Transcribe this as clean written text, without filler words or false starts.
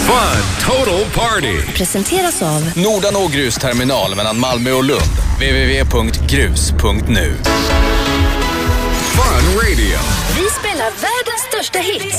Fun Total Party presenteras av Nordanå grusterminal mellan Malmö och Lund. www.grus.nu. Fun Radio. Vi spelar världens största hits.